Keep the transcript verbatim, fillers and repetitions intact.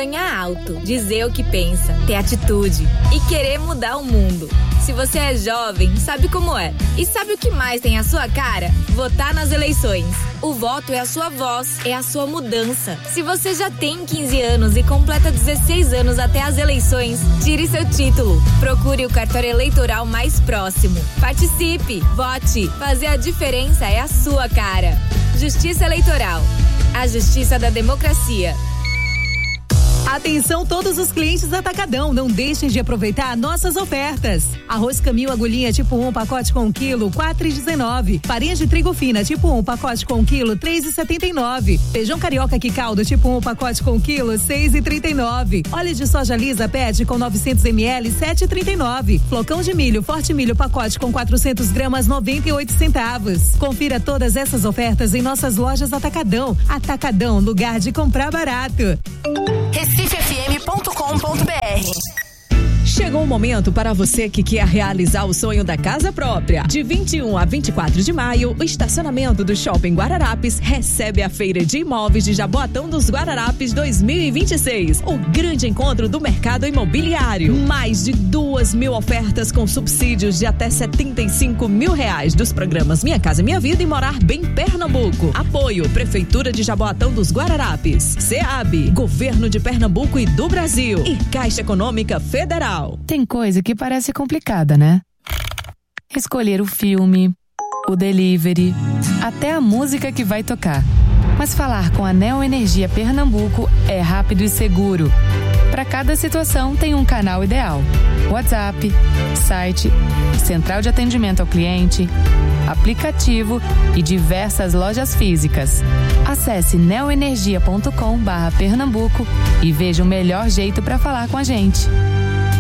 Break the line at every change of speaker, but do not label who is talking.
Sonhar alto, dizer o que pensa, ter atitude e querer mudar o mundo. Se você é jovem, sabe como é. E sabe o que mais tem a sua cara? Votar nas eleições. O voto é a sua voz, é a sua mudança. Se você já tem quinze anos e completa dezesseis anos até as eleições, tire seu título. Procure o cartório eleitoral mais próximo. Participe, vote. Fazer a diferença é a sua cara. Justiça Eleitoral. A justiça da democracia.
Atenção todos os clientes Atacadão, não deixem de aproveitar nossas ofertas. Arroz Camil agulhinha tipo um, pacote com um quilo, quatro reais e dezenove centavos. Farinha de trigo fina tipo um, pacote com um quilo, três reais e setenta e nove centavos. Feijão carioca que caldo tipo um, pacote com um quilo, seis reais e trinta e nove centavos. Óleo de soja lisa Pet com novecentos mililitros, sete reais e trinta e nove centavos. Flocão de milho Forte Milho pacote com quatrocentas gramas, noventa e oito centavos. Confira todas essas ofertas em nossas lojas Atacadão. Atacadão, lugar de comprar barato.
Recife F M ponto com ponto B R.
Chegou o momento para você que quer realizar o sonho da casa própria. De vinte e um a vinte e quatro de maio, o estacionamento do Shopping Guararapes recebe a Feira de Imóveis de Jaboatão dos Guararapes dois mil e vinte e seis. O grande encontro do mercado imobiliário. Mais de duas mil ofertas com subsídios de até setenta e cinco mil reais dos programas Minha Casa Minha Vida e Morar Bem Pernambuco. Apoio Prefeitura de Jaboatão dos Guararapes, SEAB, Governo de Pernambuco e do Brasil e Caixa Econômica Federal.
Tem coisa que parece complicada, né? Escolher o filme, o delivery, até a música que vai tocar. Mas falar com a Neo Energia Pernambuco é rápido e seguro. Para cada situação tem um canal ideal. WhatsApp, site, central de atendimento ao cliente, aplicativo e diversas lojas físicas. Acesse neoenergia ponto com barra Pernambuco e veja o melhor jeito para falar com a gente.